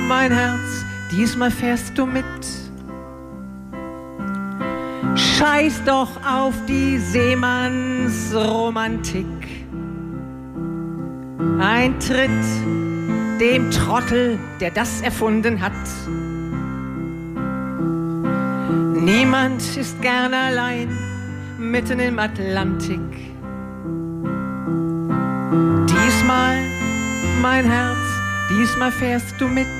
mein Herz, diesmal fährst du mit. Scheiß doch auf die Seemannsromantik. Ein Tritt dem Trottel, der das erfunden hat. Niemand ist gern allein mitten im Atlantik. Diesmal, mein Herz, diesmal fährst du mit.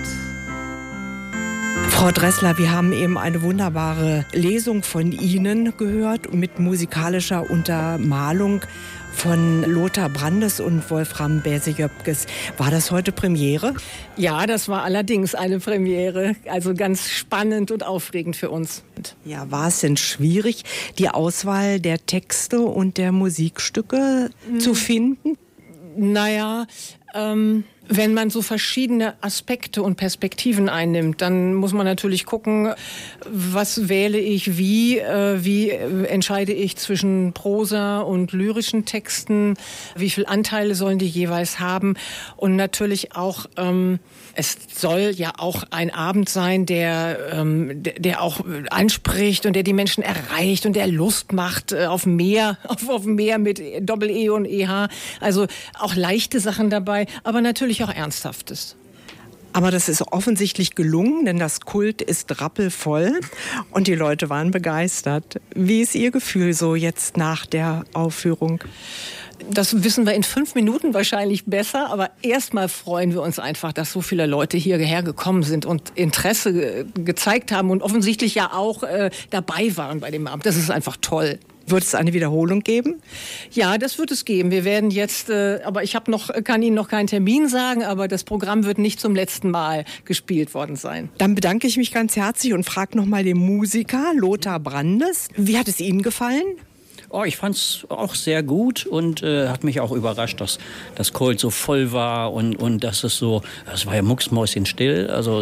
Frau Dressler, wir haben eben eine wunderbare Lesung von Ihnen gehört mit musikalischer Untermalung von Lothar Brandes und Wolfram Berse-Jöpkes. War das heute Premiere? Ja, das war allerdings eine Premiere. Also ganz spannend und aufregend für uns. Ja, war es denn schwierig, die Auswahl der Texte und der Musikstücke zu finden? Naja, wenn man so verschiedene Aspekte und Perspektiven einnimmt, dann muss man natürlich gucken, was wähle ich wie entscheide ich zwischen Prosa und lyrischen Texten, wie viel Anteile sollen die jeweils haben und natürlich auch, es soll ja auch ein Abend sein, der auch anspricht und der die Menschen erreicht und der Lust macht auf mehr mit Doppel-E und EH, also auch leichte Sachen dabei, aber natürlich auch Ernsthaftes. Aber das ist offensichtlich gelungen, denn das Kult ist rappelvoll und die Leute waren begeistert. Wie ist Ihr Gefühl so jetzt nach der Aufführung? Das wissen wir in 5 Minuten wahrscheinlich besser, aber erstmal freuen wir uns einfach, dass so viele Leute hierher gekommen sind und Interesse gezeigt haben und offensichtlich ja auch dabei waren bei dem Abend. Das ist einfach toll. Wird es eine Wiederholung geben? Ja, das wird es geben. Wir werden jetzt, aber ich kann Ihnen noch keinen Termin sagen, aber das Programm wird nicht zum letzten Mal gespielt worden sein. Dann bedanke ich mich ganz herzlich und frage nochmal den Musiker Lothar Brandes. Wie hat es Ihnen gefallen? Oh, ich fand es auch sehr gut und hat mich auch überrascht, dass das Kult so voll war und dass es so, es war ja mucksmäuschenstill, also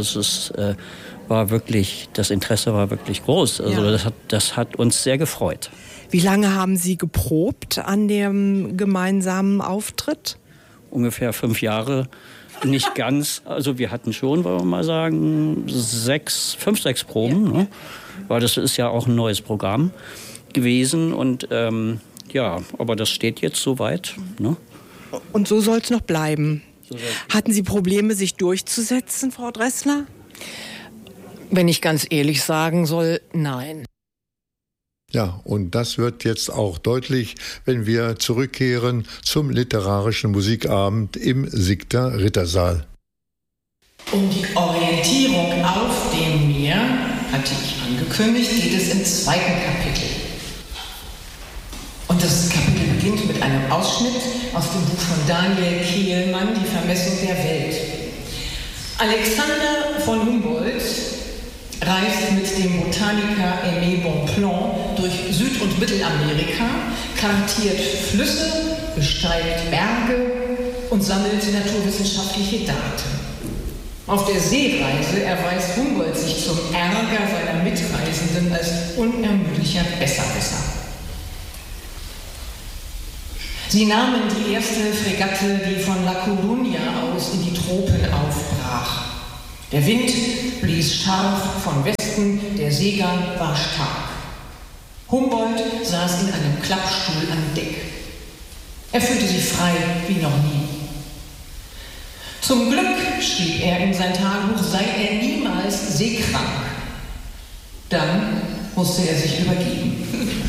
war wirklich, das Interesse war wirklich groß. Also ja. Das hat uns sehr gefreut. Wie lange haben Sie geprobt an dem gemeinsamen Auftritt? Ungefähr 5 Jahre, nicht ganz. Also wir hatten schon, wollen wir mal sagen, 5, 6 Proben. Ja. Ne? Weil das ist ja auch ein neues Programm gewesen. Und ja, aber das steht jetzt soweit. Ne? Und so soll es noch bleiben. Hatten Sie Probleme, sich durchzusetzen, Frau Dressler? Wenn ich ganz ehrlich sagen soll, nein. Ja, und das wird jetzt auch deutlich, wenn wir zurückkehren zum literarischen Musikabend im Sigter Rittersaal. Um die Orientierung auf dem Meer, hatte ich angekündigt, geht es im 2. Kapitel. Und das Kapitel beginnt mit einem Ausschnitt aus dem Buch von Daniel Kehlmann, Die Vermessung der Welt. Alexander von Humboldt reist mit dem Botaniker Aimé Bonpland durch Süd- und Mittelamerika, kartiert Flüsse, besteigt Berge und sammelt naturwissenschaftliche Daten. Auf der Seereise erweist Humboldt sich zum Ärger seiner Mitreisenden als unermüdlicher Besserwisser. Sie nahmen die erste Fregatte, die von La Coruña aus in die Tropen aufbrach. Der Wind blies scharf von Westen, der Seegang war stark. Humboldt saß in einem Klappstuhl an Deck. Er fühlte sich frei wie noch nie. Zum Glück, schrieb er in sein Tagebuch, sei er niemals seekrank. Dann musste er sich übergeben.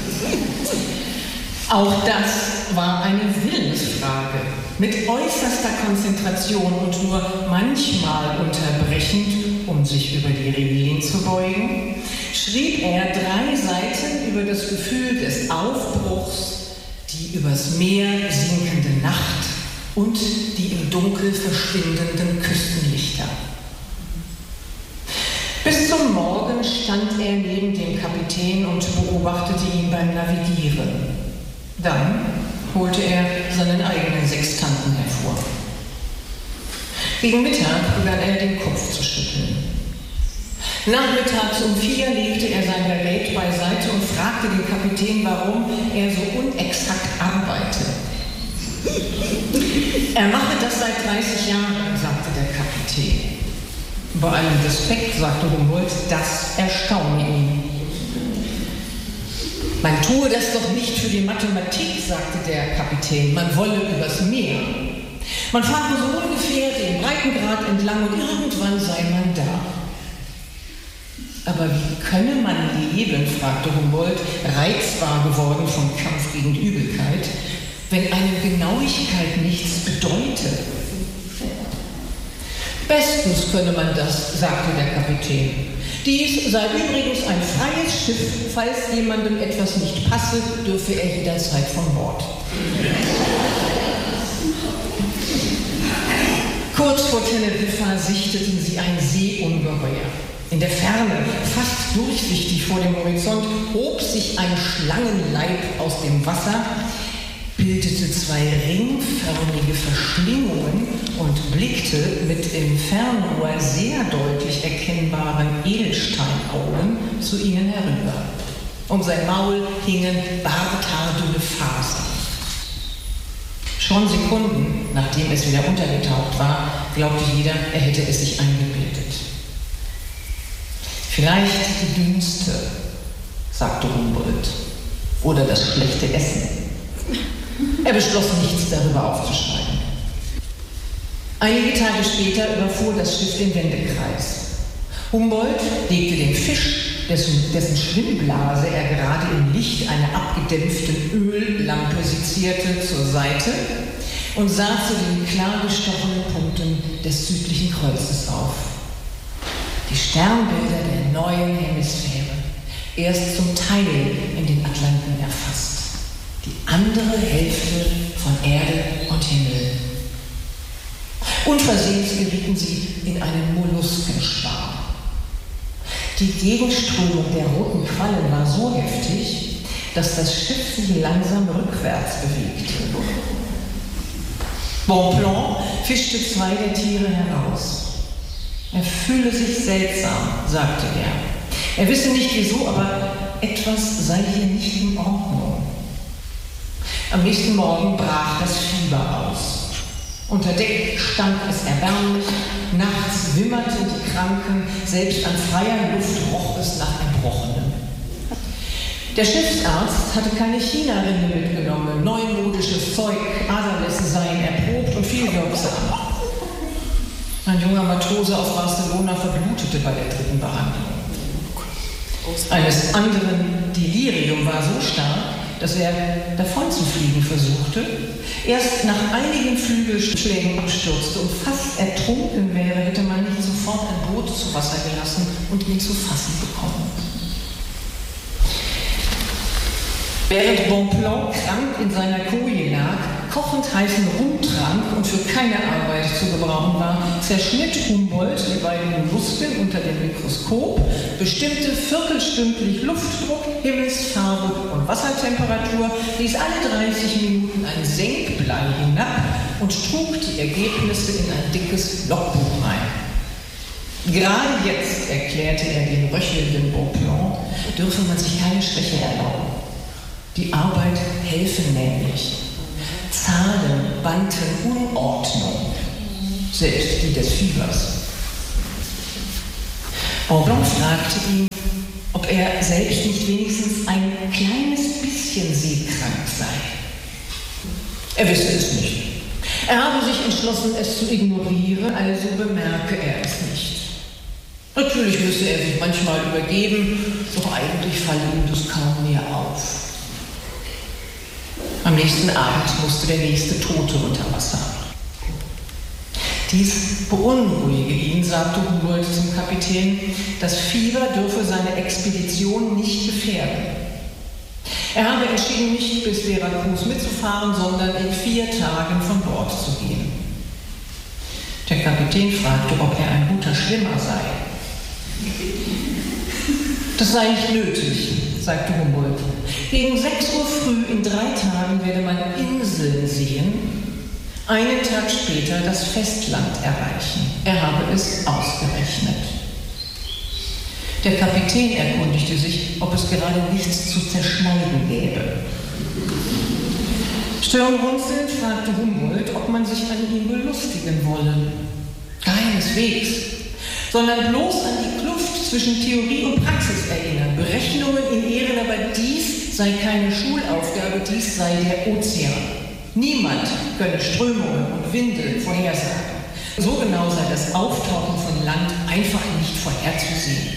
Auch das war eine Willensfrage. Mit äußerster Konzentration und nur manchmal unterbrechend, um sich über die Regeln zu beugen, schrieb er 3 Seiten über das Gefühl des Aufbruchs, die übers Meer sinkende Nacht und die im Dunkel verschwindenden Küstenlichter. Bis zum Morgen stand er neben dem Kapitän und beobachtete ihn beim Navigieren. Dann holte er seinen eigenen Sextanten hervor. Gegen Mittag begann er den Kopf zu schütteln. Nachmittags um 4 legte er sein Gerät beiseite und fragte den Kapitän, warum er so unexakt arbeite. Er mache das seit 30 Jahren, sagte der Kapitän. Bei allem Respekt, sagte Humboldt, das erstaune ihn. Man tue das doch nicht für die Mathematik, sagte der Kapitän, man wolle übers Meer. Man fahre so ungefähr den Breitengrad entlang und irgendwann sei man da. Aber wie könne man leben, fragte Humboldt, reizbar geworden vom Kampf gegen die Übelkeit, wenn eine Genauigkeit nichts bedeute? Bestens könne man das, sagte der Kapitän. Dies sei übrigens ein freies Schiff, falls jemandem etwas nicht passe, dürfe er jederzeit von Bord. Kurz vor Teneriffa sichteten sie ein Seeungeheuer. In der Ferne, fast durchsichtig vor dem Horizont, hob sich ein Schlangenleib aus dem Wasser, bildete zwei ringförmige Verschlingungen und blickte mit im Fernrohr sehr deutlich erkennbaren Edelsteinaugen zu ihnen herüber. Um sein Maul hingen barthaardünne Fasern. Schon Sekunden, nachdem es wieder untergetaucht war, glaubte jeder, er hätte es sich eingebildet. Vielleicht die Dünste, sagte Humboldt, oder das schlechte Essen. Er beschloss, nichts darüber aufzuschreiben. Einige Tage später überfuhr das Schiff den Wendekreis. Humboldt legte den Fisch, dessen Schwimmblase er gerade im Licht einer abgedämpften Öllampe sezierte, zur Seite und sah zu den klar gestochenen Punkten des südlichen Kreuzes auf. Die Sternbilder der neuen Hemisphäre, erst zum Teil in den Atlanten erfasst. Die andere Hälfte von Erde und Himmel. Unversehens gerieten sie in einen Molluskenschwarm. Die Gegenströmung der roten Quallen war so heftig, dass das Schiff sich langsam rückwärts bewegte. Bonpland fischte zwei der Tiere heraus. Er fühle sich seltsam, sagte er. Er wisse nicht wieso, aber etwas sei hier nicht in Ordnung. Am nächsten Morgen brach das Fieber aus. Unter Deck stank es erbärmlich, nachts wimmerten die Kranken, selbst an freier Luft roch es nach Erbrochenem. Der Schiffsarzt hatte keine China-Rinde mitgenommen, neumodisches Zeug, Aderlässe seien erprobt und viel wirksam. Ein junger Matrose aus Barcelona verblutete bei der dritten Behandlung. Eines anderen Delirium war so stark, dass er davon zu fliegen versuchte, erst nach einigen Flügelschlägen abstürzte und fast ertrunken wäre, hätte man nicht sofort ein Boot zu Wasser gelassen und ihn zu fassen bekommen. Während Bonpland krank in seiner Koje lag, kochend heißen Rum trank und für keine Arbeit zu gebrauchen war, zerschnitt Humboldt die beiden Mollusken unter dem Mikroskop, bestimmte viertelstündlich Luftdruck, Himmelsfarbe und Wassertemperatur, ließ alle 30 Minuten ein Senkblei hinab und trug die Ergebnisse in ein dickes Logbuch ein. Gerade jetzt, erklärte er dem röchelnden Bonpland, dürfe man sich keine Schwäche erlauben. Die Arbeit helfe nämlich. Zahlen bannten Unordnung, selbst die des Fiebers. Bonpland fragte ihn, ob er selbst nicht wenigstens ein kleines bisschen seekrank sei. Er wisse es nicht. Er habe sich entschlossen, es zu ignorieren, also bemerke er es nicht. Natürlich müsse er sich manchmal übergeben, doch eigentlich falle ihm das kaum mehr auf. Am nächsten Abend musste der nächste Tote unter Wasser. Dies beunruhige ihn, sagte Humboldt zum Kapitän. Das Fieber dürfe seine Expedition nicht gefährden. Er habe entschieden, nicht bis Veracruz mitzufahren, sondern in 4 Tagen von Bord zu gehen. Der Kapitän fragte, ob er ein guter Schwimmer sei. Das sei nicht nötig, sagte Humboldt. Gegen 6 Uhr früh in 3 Tagen werde man Inseln sehen, einen Tag später das Festland erreichen. Er habe es ausgerechnet. Der Kapitän erkundigte sich, ob es gerade nichts zu zerschneiden gäbe. Stirnrunzelnd fragte Humboldt, ob man sich an ihm belustigen wolle. Keineswegs. sondern bloß an die Kluft zwischen Theorie und Praxis erinnern. Berechnungen in Ehren, aber dies sei keine Schulaufgabe, dies sei der Ozean. Niemand könne Strömungen und Winde vorhersagen. So genau sei das Auftauchen von Land einfach nicht vorherzusehen.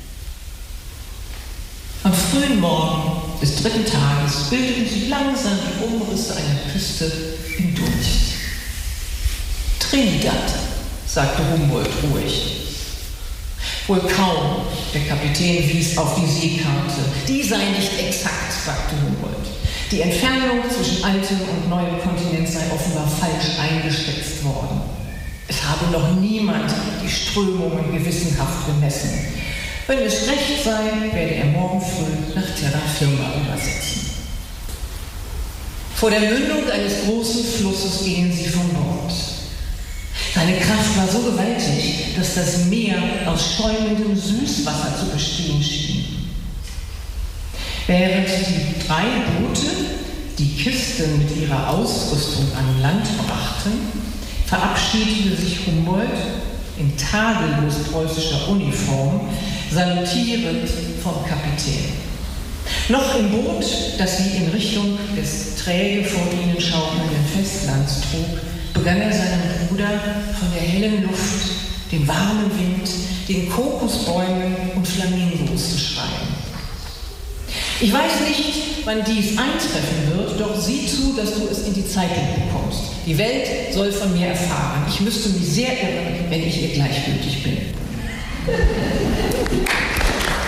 Am frühen Morgen des 3. Tages bildeten sich langsam die Umrisse einer Küste im Dunst. Trinidad, sagte Humboldt ruhig. Wohl kaum, der Kapitän wies auf die Seekarte. Die sei nicht exakt, sagte Humboldt. Die Entfernung zwischen altem und neuem Kontinent sei offenbar falsch eingeschätzt worden. Es habe noch niemand die Strömungen gewissenhaft gemessen. Wenn es recht sei, werde er morgen früh nach Terra Firma übersetzen. Vor der Mündung eines großen Flusses gingen sie von Bord. Seine Kraft war so gewaltig, dass das Meer aus schäumendem Süßwasser zu bestehen schien. Während die 3 Boote die Kisten mit ihrer Ausrüstung an Land brachten, verabschiedete sich Humboldt in tadellos preußischer Uniform, salutierend vom Kapitän. Noch im Boot, das sie in Richtung des träge vor ihnen schaukelnden Festlands trug, begann er seinem Bruder von der hellen Luft, dem warmen Wind, den Kokosbäumen und Flamingos zu schreiben. Ich weiß nicht, wann dies eintreffen wird, doch sieh zu, dass du es in die Zeitung bekommst. Die Welt soll von mir erfahren. Ich müsste mich sehr irren, wenn ich ihr gleichgültig bin.